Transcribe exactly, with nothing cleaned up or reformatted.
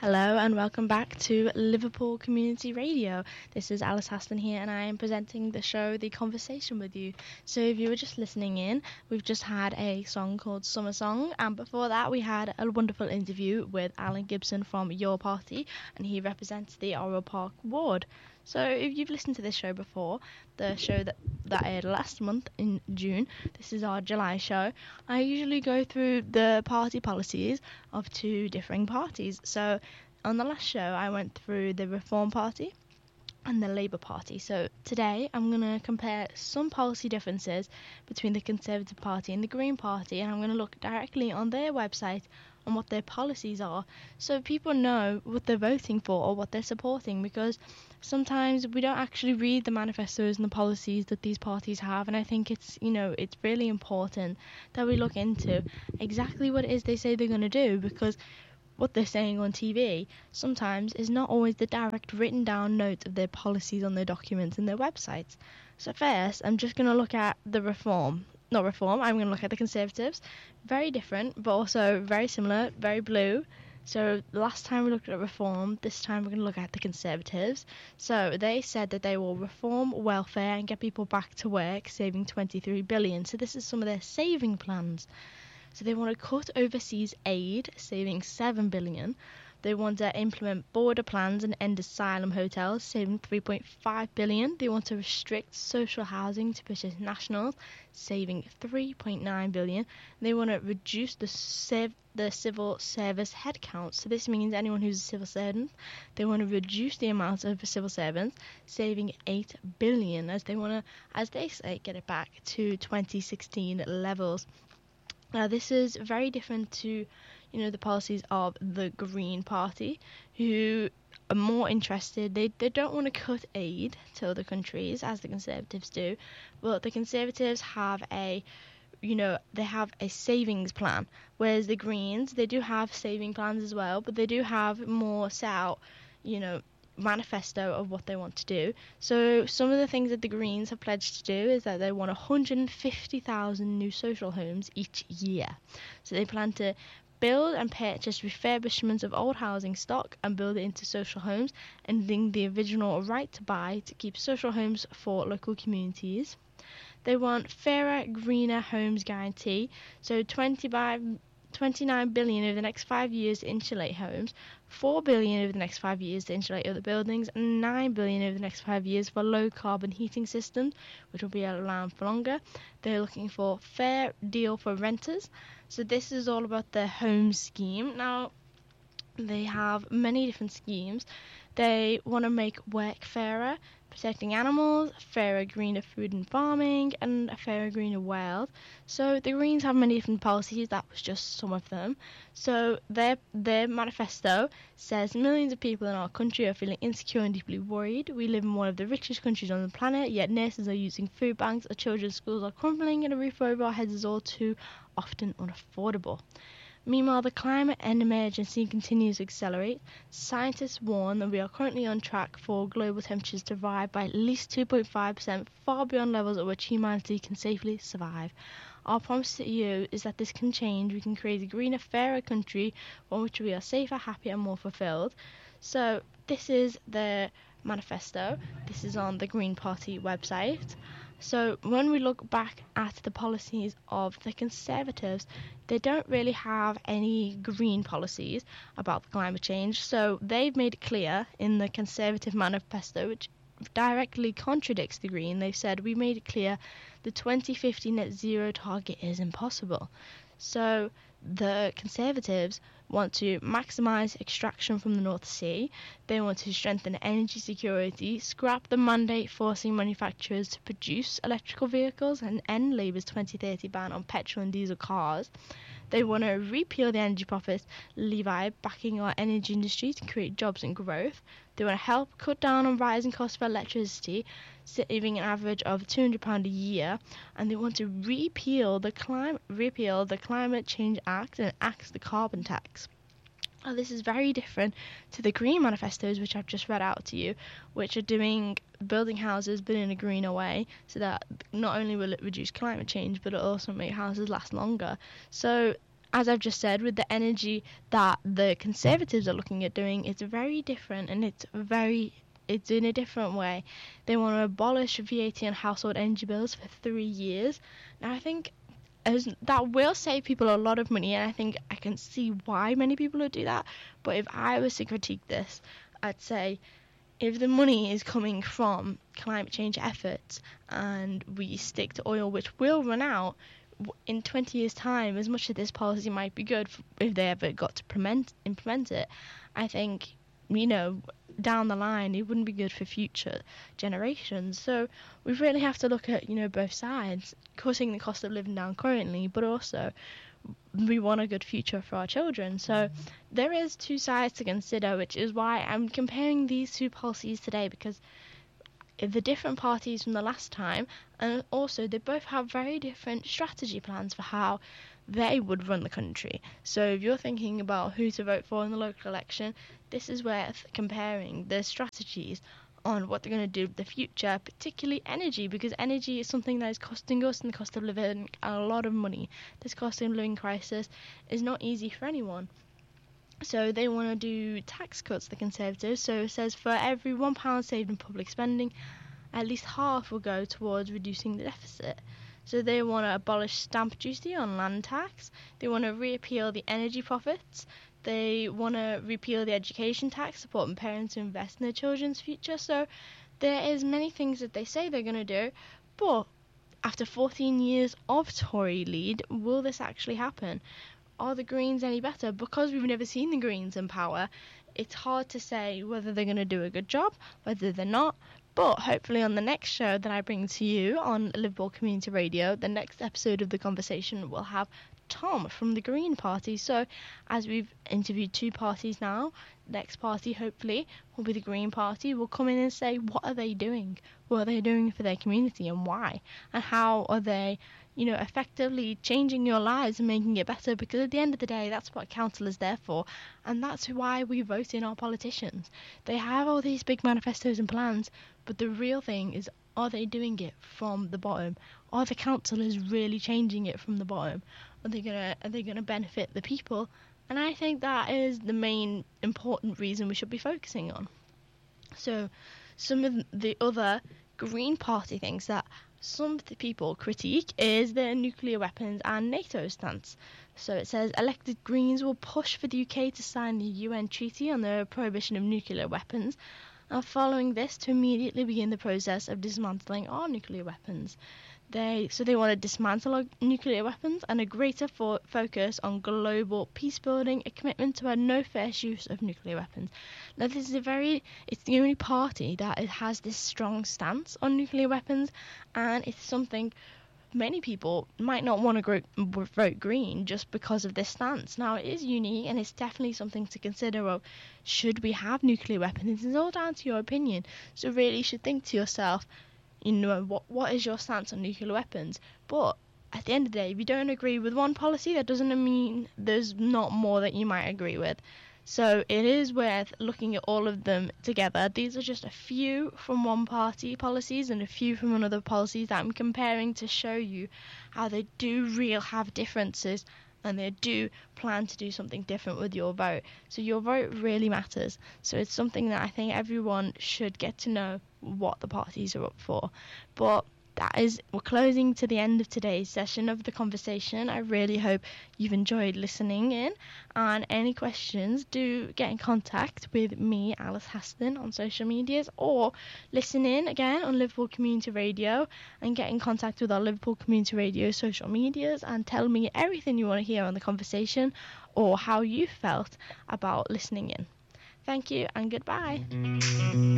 Hello and welcome back to Liverpool Community Radio. This is Alice Haston here and I am presenting the show The Conversation with you. So if you were just listening in, we've just had a song called Summer Song, and before that we had a wonderful interview with Alan Gibson from Your Party, and he represents the Orwell Park ward. So if you've listened to this show before, the show that, that aired last month in June, this is our July show, I usually go through the party policies of two differing parties. So on the last show I went through the Reform Party and the Labour Party. So today I'm going to compare some policy differences between the Conservative Party and the Green Party, and I'm going to look directly on their website on what their policies are, so people know what they're voting for or what they're supporting, because sometimes we don't actually read the manifestos and the policies that these parties have, and I think it's, you know, it's really important that we look into exactly what it is they say they're going to do, because what they're saying on T V sometimes is not always the direct written down notes of their policies on their documents and their websites. So first, I'm just going to look at the Reform. Not Reform, I'm going to look at the Conservatives. Very different, but also very similar, very blue. So last time we looked at Reform, this time we're going to look at the Conservatives. So they said that they will reform welfare and get people back to work, saving twenty-three billion dollars. So this is some of their saving plans. So they want to cut overseas aid, saving seven billion dollars. They want to implement border plans and end asylum hotels, saving three point five billion dollars. They want to restrict social housing to British nationals, saving three point nine billion dollars. They want to reduce the civ- the civil service headcount. So this means anyone who's a civil servant. They want to reduce the amount of civil servants, saving eight billion dollars, as they want to, as they say, get it back to twenty sixteen levels. Now, this is very different to, you know, the policies of the Green Party, who are more interested. They they don't want to cut aid to other countries, as the Conservatives do. But the Conservatives have a, you know, they have a savings plan, whereas the Greens, they do have saving plans as well, but they do have more set out, you know, manifesto of what they want to do. So some of the things that the Greens have pledged to do is that they want one hundred fifty thousand new social homes each year. So they plan to build and purchase refurbishments of old housing stock and build it into social homes, ending the original right to buy to keep social homes for local communities. They want fairer, greener homes guarantee, so twenty by twenty-nine billion dollars over the next five years to insulate homes, four billion dollars over the next five years to insulate other buildings, and nine billion dollars over the next five years for low carbon heating systems, which will be around for longer. They're looking for fair deal for renters. So this is all about the home scheme. Now, they have many different schemes. They want to make work fairer, protecting animals, fairer, greener food and farming, and a fairer, greener world. So the Greens have many different policies. That was just some of them. So their their manifesto says millions of people in our country are feeling insecure and deeply worried. We live in one of the richest countries on the planet, yet nurses are using food banks, our children's schools are crumbling, and a roof over our heads is all too often unaffordable. Meanwhile, the climate and emergency continues to accelerate. Scientists warn that we are currently on track for global temperatures to rise by at least two point five percent, far beyond levels at which humanity can safely survive. Our promise to you is that this can change. We can create a greener, fairer country, one which we are safer, happier and more fulfilled. So this is the manifesto. This is on the Green Party website. So when we look back at the policies of the Conservatives, they don't really have any green policies about climate change. So they've made it clear in the Conservative manifesto, which directly contradicts the Green. They've said, we made it clear the twenty fifty net zero target is impossible. So the Conservatives want to maximise extraction from the North Sea. They want to strengthen energy security, scrap the mandate forcing manufacturers to produce electrical vehicles, and end Labour's twenty thirty ban on petrol and diesel cars. They want to repeal the energy profits levy, backing our energy industry to create jobs and growth. They want to help cut down on rising costs of electricity, saving an average of two hundred pounds a year, and they want to repeal the clim- repeal the Climate Change Act and axe the carbon tax. Now, this is very different to the Green manifestos, which I've just read out to you, which are doing building houses but in a greener way, so that not only will it reduce climate change, but it'll also make houses last longer. So as I've just said, with the energy that the Conservatives are looking at doing, it's very different, and it's very it's in a different way. They want to abolish V A T on household energy bills for three years. Now, I think as that will save people a lot of money, and I think I can see why many people would do that. But if I was to critique this, I'd say if the money is coming from climate change efforts and we stick to oil, which will run out in twenty years' time, as much as this policy might be good if they ever got to implement, implement it, I think, you know, down the line, it wouldn't be good for future generations. So we really have to look at, you know, both sides, cutting the cost of living down currently, but also we want a good future for our children. So there is two sides to consider, which is why I'm comparing these two policies today, because the different parties from the last time, and also they both have very different strategy plans for how they would run the country. So if you're thinking about who to vote for in the local election, this is worth comparing the strategies on what they're going to do with the future, particularly energy, because energy is something that is costing us and the cost of living a lot of money. This cost of living crisis is not easy for anyone. So they want to do tax cuts, the Conservatives. So it says for every one pound saved in public spending, at least half will go towards reducing the deficit. So they want to abolish stamp duty on land tax. They want to repeal the energy profits. They want to repeal the education tax, supporting parents to invest in their children's future. So there is many things that they say they're going to do, but after fourteen years of Tory lead, will this actually happen? Are the Greens any better? Because we've never seen the Greens in power, it's hard to say whether they're going to do a good job, whether they're not. But hopefully on the next show that I bring to you on Liverpool Community Radio, the next episode of The Conversation will have Tom from the Green Party. So as we've interviewed two parties now, next party hopefully will be the Green Party. We'll come in and say, what are they doing? What are they doing for their community and why? And how are they, you know, effectively changing your lives and making it better? Because at the end of the day, that's what council is there for. And that's why we vote in our politicians. They have all these big manifestos and plans, but the real thing is, are they doing it from the bottom? Are the councillors really changing it from the bottom? Are they gonna are they gonna benefit the people? And I think that is the main important reason we should be focusing on. So some of the other Green Party things that some of the people critique is their nuclear weapons and NATO stance. So it says elected Greens will push for the U K to sign the U N Treaty on the prohibition of nuclear weapons, and following this to immediately begin the process of dismantling our nuclear weapons. They so they want to dismantle our nuclear weapons and a greater fo- focus on global peace building, a commitment to a no first use of nuclear weapons. Now this is a very it's the only party that has this strong stance on nuclear weapons, and it's something many people might not want to gro- vote Green just because of this stance. Now it is unique and it's definitely something to consider. Well, should we have nuclear weapons? It's all down to your opinion. So really you should think to yourself, you know, what what is your stance on nuclear weapons? But at the end of the day, if you don't agree with one policy, that doesn't mean there's not more that you might agree with. So it is worth looking at all of them together. These are just a few from one party policies and a few from another policies that I'm comparing to show you how they do real have differences, and they do plan to do something different with your vote. So your vote really matters. So it's something that I think everyone should get to know what the parties are up for. But that is, we're closing to the end of today's session of The Conversation. I really hope you've enjoyed listening in. And any questions, do get in contact with me, Alice Haston, on social medias, or listen in again on Liverpool Community Radio and get in contact with our Liverpool Community Radio social medias and tell me everything you want to hear on The Conversation or how you felt about listening in. Thank you and goodbye.